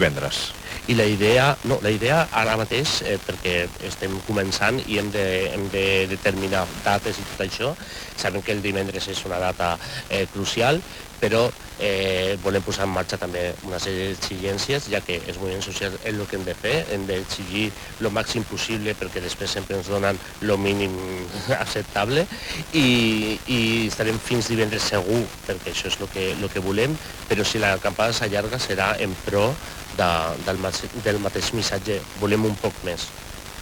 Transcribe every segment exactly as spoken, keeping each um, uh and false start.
divendres. I la idea, no, la idea ara mateix, eh, perquè estem començant i hem de, hem de determinar dates i tot això, sabem que el divendres és una data eh, crucial, però eh, volem posar en marxa també una sèrie d'exigències, ja que els moviments socials és el que hem de fer, hem d'exigir el màxim possible perquè després sempre ens donen el mínim acceptable i, i estarem fins divendres segur, perquè això és el que, el que volem, però si la acampada s'allarga serà en pro de, del, del mateix missatge. Volem un poc més.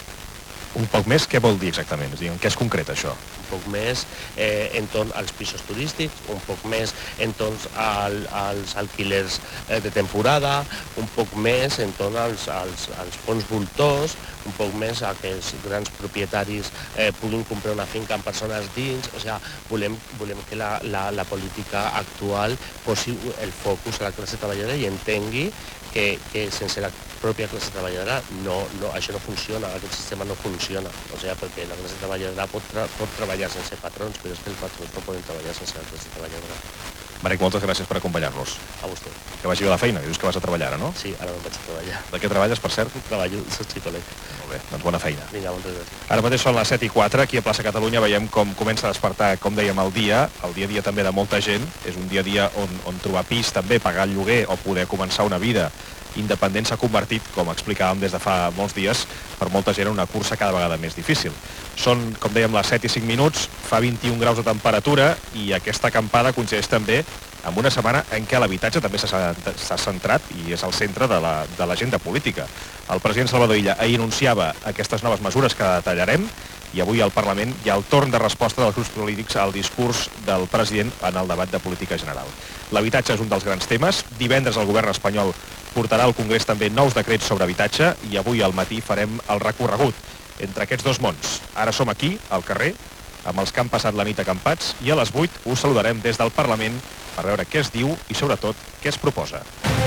Un poc més, què vol dir exactament? És a dir, en què és concret això? Un poc més eh, entorn als pisos turístics, un poc més entorn al, als alquilers eh, de temporada, un poc més entorn als, als, als fons voltors, un poc més a que els grans propietaris eh, puguin comprar una finca amb persones dins. O sigui, volem, volem que la, la, la política actual posi el focus a la classe treballadora i entengui que, que sense la pròpia classe treballadora no, no, això no funciona, aquest sistema no funciona. O sigui, perquè la classe treballadora pot, tra pot treballar sense patrons, però és que els patrons no poden treballar sense la classe treballadora. Marek, moltes gràcies per acompanyar-nos. A vostè. Que vagi bé la feina, que dius que vas a treballar ara, no? Sí, ara me'n vaig a treballar. De què treballes, per cert? Treballo, soc psicòleg. Molt bé, doncs bona feina. Vinga, moltes gràcies. Ara mateix són les set i quatre, aquí a Plaça Catalunya veiem com comença a despertar, com dèiem, el dia, el dia a dia també de molta gent. És un dia a dia on, on trobar pis també, pagar el lloguer o poder començar una vida independent s'ha convertit, com explicàvem des de fa molts dies, per molta gent en una cursa cada vegada més difícil. Són, com dèiem, les set i cinc minuts, fa vint-i-un graus de temperatura i aquesta acampada coincideix també amb una setmana en què l'habitatge també s'ha centrat i és al centre de la, de l'agenda política. El president Salvador Illa ahir anunciava aquestes noves mesures que detallarem i avui al Parlament hi ha el torn de resposta dels grups polítics al discurs del president en el debat de política general. L'habitatge és un dels grans temes. Divendres el govern espanyol portarà al Congrés també nous decrets sobre habitatge i avui al matí farem el recorregut entre aquests dos mons. Ara som aquí, al carrer, amb els que han passat la nit acampats i a les vuit us saludarem des del Parlament per veure què es diu i, sobretot, què es proposa.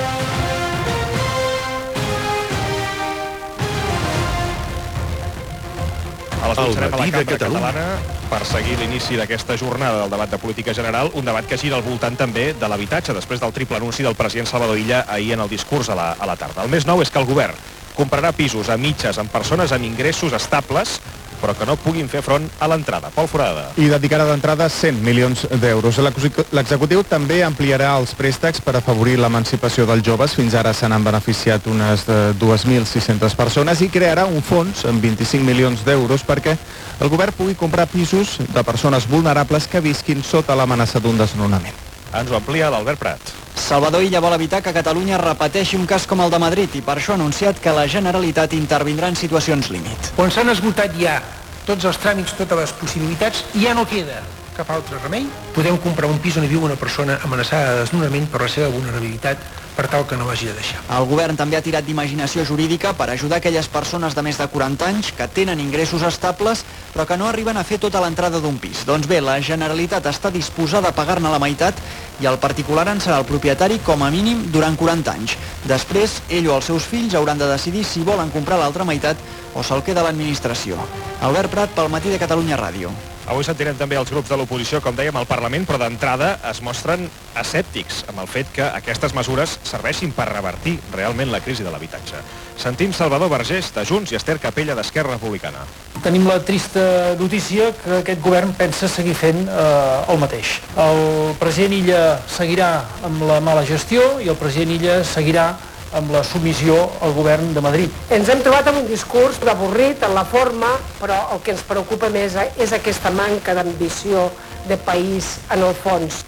A les vuit serem a la Cambra Catalana per seguir l'inici d'aquesta jornada del debat de política general, un debat que gira al voltant també de l'habitatge, després del triple anunci del president Salvador Illa ahir en el discurs a la, a la tarda. El més nou és que el govern comprarà pisos a mitges amb persones amb ingressos estables però que no puguin fer front a l'entrada. Pol Forada. I dedicarà d'entrada cent milions d'euros. L'executiu també ampliarà els préstecs per afavorir l'emancipació dels joves. Fins ara se n'han beneficiat unes dues mil sis-centes persones i crearà un fons amb vint-i-cinc milions d'euros perquè el govern pugui comprar pisos de persones vulnerables que visquin sota l'amenaça d'un desnonament. Ens ho amplia l'Albert Prat. Salvador Illa vol evitar que Catalunya repeteixi un cas com el de Madrid i per això ha anunciat que la Generalitat intervindrà en situacions límit. Quan s'han esgotat ja tots els tràmits, totes les possibilitats, ja no queda cap altre remei. Podem comprar un pis on hi viu una persona amenaçada de desnonament per la seva vulnerabilitat per tal que no l'hagi de deixar. El govern també ha tirat d'imaginació jurídica per ajudar aquelles persones de més de quaranta anys que tenen ingressos estables però que no arriben a fer tota l'entrada d'un pis. Doncs bé, la Generalitat està disposada a pagar-ne la meitat i el particular en serà el propietari com a mínim durant quaranta anys. Després, ell o els seus fills hauran de decidir si volen comprar l'altra meitat o se'l queda l'administració. Albert Prat, pel Matí de Catalunya Ràdio. Avui sentirem també els grups de l'oposició, com dèiem, al Parlament, però d'entrada es mostren escèptics amb el fet que aquestes mesures serveixin per revertir realment la crisi de l'habitatge. Sentim Salvador Vergés, de Junts, i Esther Capella, d'Esquerra Republicana. Tenim la trista notícia que aquest govern pensa seguir fent eh, el mateix. El president Illa seguirà amb la mala gestió i el president Illa seguirà amb la submissió al govern de Madrid. Ens hem trobat amb un discurs avorrit en la forma, però el que ens preocupa més és aquesta manca d'ambició de país en el fons.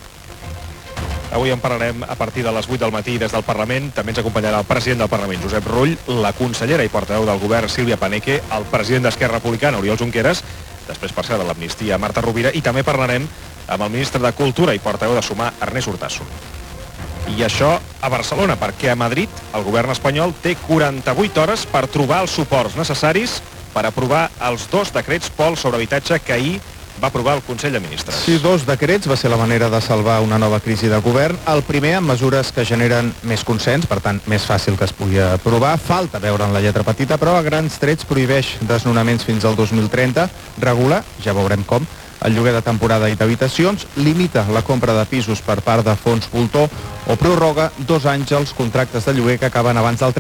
Avui en parlarem a partir de les vuit del matí des del Parlament. També ens acompanyarà el president del Parlament, Josep Rull, la consellera i portaveu del govern, Sílvia Paneque, el president d'Esquerra Republicana, Oriol Junqueras, després, per cert, de l'amnistia, Marta Rovira, i també parlarem amb el ministre de Cultura i portaveu de Sumar, Ernest Urtasun. I això a Barcelona, perquè a Madrid el govern espanyol té quaranta-vuit hores per trobar els suports necessaris per aprovar els dos decrets, Pol, sobre habitatge que ahir va aprovar el Consell de Ministres. Sí, dos decrets va ser la manera de salvar una nova crisi de govern. El primer amb mesures que generen més consens, per tant, més fàcil que es pugui aprovar. Falta veure en la lletra petita, però a grans trets prohibeix desnonaments fins al dos mil trenta. Regula, ja veurem com, el lloguer de temporada i d'habitacions, limita la compra de pisos per part de fons voltor o prorroga dos anys els contractes de lloguer que acaben abans del trenta.